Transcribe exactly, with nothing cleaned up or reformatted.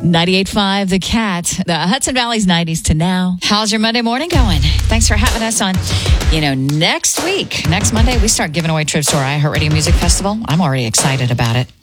ninety-eight point five The Cat, the Hudson Valley's nineties to now. How's your Monday morning going? Thanks for having us on. You know, next week, next Monday, we start giving away trips to our iHeartRadio Music Festival. I'm already excited about it.